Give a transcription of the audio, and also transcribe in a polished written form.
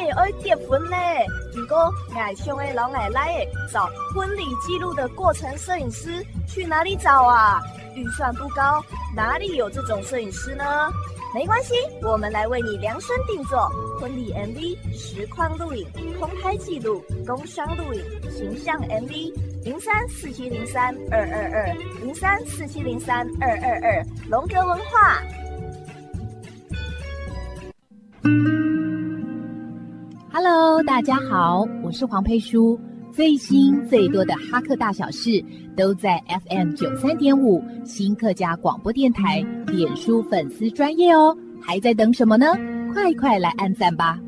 爱结婚嘞，不过爱上的人爱来的找婚礼记录的过程摄影师，去哪里找啊？预算不高，哪里有这种摄影师呢？没关系，我们来为你量身定做婚礼 MV、实况录影、空拍记录、工商录影、形象 MV，0347032222，0347032222，龙格文化。 Hello， 大家好，我是黄佩书。最新最多的哈克大小事都在 FM 93.5新客家广播电台脸书粉丝专页哦，还在等什么呢？快快来按赞吧！